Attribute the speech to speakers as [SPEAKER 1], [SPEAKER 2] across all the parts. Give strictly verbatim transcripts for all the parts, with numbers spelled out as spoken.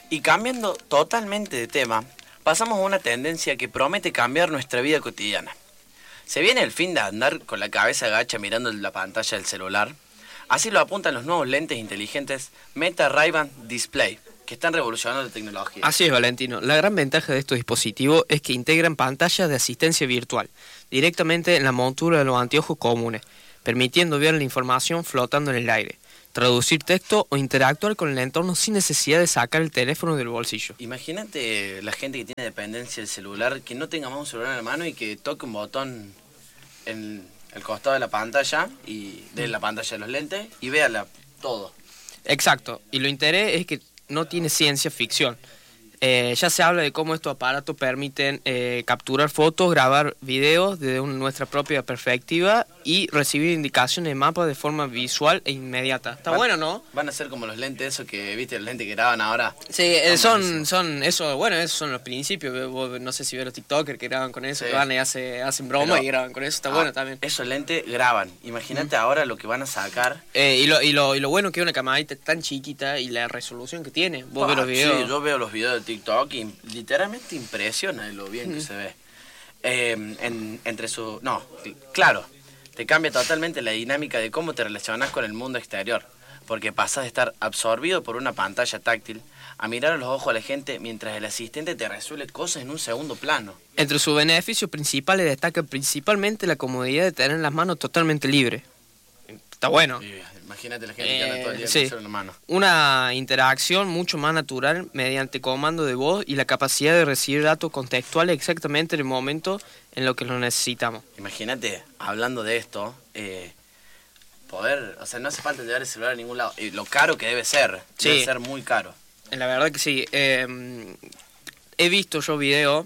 [SPEAKER 1] Y cambiando totalmente de tema, pasamos a una tendencia que promete cambiar nuestra vida cotidiana. Se viene el fin de andar con la cabeza agacha mirando la pantalla del celular. Así lo apuntan los nuevos lentes inteligentes Meta Ray-Ban Display, que están revolucionando la tecnología.
[SPEAKER 2] Así es, Valentino. La gran ventaja de estos dispositivos es que integran pantallas de asistencia virtual directamente en la montura de los anteojos comunes, permitiendo ver la información flotando en el aire, traducir texto o interactuar con el entorno sin necesidad de sacar el teléfono del bolsillo.
[SPEAKER 1] Imagínate la gente que tiene dependencia del celular, que no tenga más un celular en la mano y que toque un botón en el costado de la pantalla y de la pantalla de los lentes y vea la, todo.
[SPEAKER 2] Exacto, y lo interés es que no tiene ciencia ficción. Eh, ya se habla de cómo estos aparatos permiten eh, capturar fotos, grabar videos desde un, nuestra propia perspectiva y recibir indicaciones de mapas de forma visual e inmediata. Está
[SPEAKER 1] van,
[SPEAKER 2] bueno, ¿no?
[SPEAKER 1] Van a ser como los lentes esos que, viste, los lentes que graban ahora.
[SPEAKER 2] Sí, eh, son, son, eso, bueno, esos son los principios. Vos, no sé si ves los TikTokers que graban con eso, sí, que van y hace, hacen broma Pero, y graban con eso, está ah, bueno también.
[SPEAKER 1] Esos lentes graban. Imagínate mm. ahora lo que van a sacar.
[SPEAKER 2] Eh, y, lo, y, lo, y lo bueno que es una camarita tan chiquita y la resolución que tiene. Vos ah, ves los videos.
[SPEAKER 1] Sí, yo veo los videos de TikTok y literalmente impresiona lo bien mm. que se ve. Eh, en, entre su... No, claro, te cambia totalmente la dinámica de cómo te relacionas con el mundo exterior, porque pasas de estar absorbido por una pantalla táctil a mirar a los ojos a la gente mientras el asistente te resuelve cosas en un segundo plano.
[SPEAKER 2] Entre sus beneficios principales destaca principalmente la comodidad de tener las manos totalmente libres. Está bueno.
[SPEAKER 1] Sí, imagínate la gente eh, que anda todo el día
[SPEAKER 2] sí.
[SPEAKER 1] con en la mano.
[SPEAKER 2] Una interacción mucho más natural mediante comando de voz y la capacidad de recibir datos contextuales exactamente en el momento en lo que lo necesitamos.
[SPEAKER 1] Imagínate, hablando de esto, eh, poder, o sea, no hace falta llevar el celular a ningún lado. Y lo caro que debe ser, sí. debe ser muy caro.
[SPEAKER 2] La verdad que sí. Eh, he visto yo videos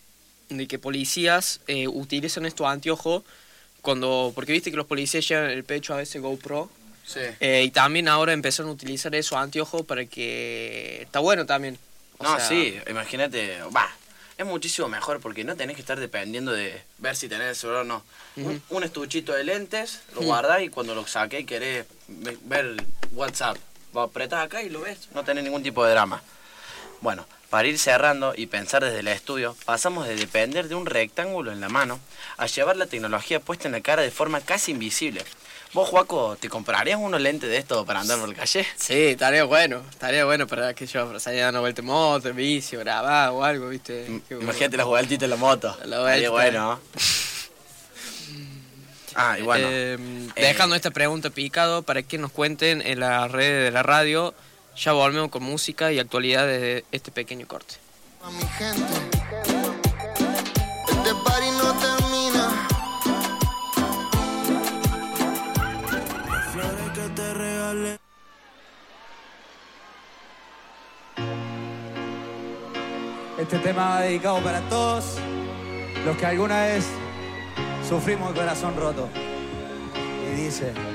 [SPEAKER 2] de que policías eh, utilizan estos anteojos cuando, porque viste que los policías llevan en el pecho a veces GoPro.
[SPEAKER 1] Sí.
[SPEAKER 2] Eh, y también ahora empezaron a utilizar esos anteojos para que... Está bueno también.
[SPEAKER 1] O no, sea... sí, imagínate, va, es muchísimo mejor porque no tenés que estar dependiendo de ver si tenés el celular o no. Uh-huh. un, un estuchito de lentes, lo uh-huh. guardás y cuando lo saques querés ver WhatsApp. Vos apretás acá y lo ves, no tenés ningún tipo de drama. Bueno, para ir cerrando y pensar desde el estudio, pasamos de depender de un rectángulo en la mano a llevar la tecnología puesta en la cara de forma casi invisible. ¿Vos, Joaco, te comprarías unos lentes de estos para andar por la calle?
[SPEAKER 2] Sí, estaría bueno, estaría bueno para que yo para salir a dar una vuelta en moto, en bici, o grabar o algo, ¿viste?
[SPEAKER 1] M- Imagínate las vueltitas en la moto. La estaría bueno. Ah, y bueno.
[SPEAKER 2] Eh, eh, dejando esta pregunta picado para que nos cuenten en las redes de la radio, ya volvemos con música y actualidades de este pequeño corte.
[SPEAKER 3] A mi gente, este party no termina. Las flores que te regalé.
[SPEAKER 4] Este tema va dedicado para todos los que alguna vez sufrimos el corazón roto. Y dice...